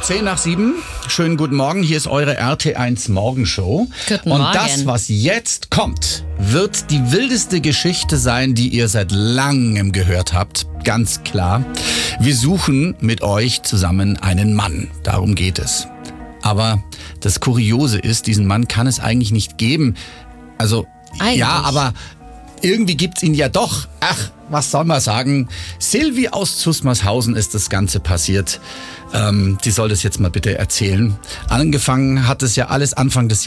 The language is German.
10 nach 7. Schönen guten Morgen. Hier ist eure RT1 Morgenshow. Guten Und Morgen. das, was jetzt kommt, wird die wildeste Geschichte sein, die ihr seit langem gehört habt. Ganz klar. Wir suchen mit euch zusammen einen Mann. Darum geht es. Aber das Kuriose ist, diesen Mann kann es eigentlich nicht geben. Also, Eigentlich. ja, aber irgendwie gibt's ihn ja doch. Ach, was soll man sagen? Silvi aus Zusmarshausen ist das Ganze passiert. Die soll das jetzt mal bitte erzählen. Angefangen hat es ja alles Anfang des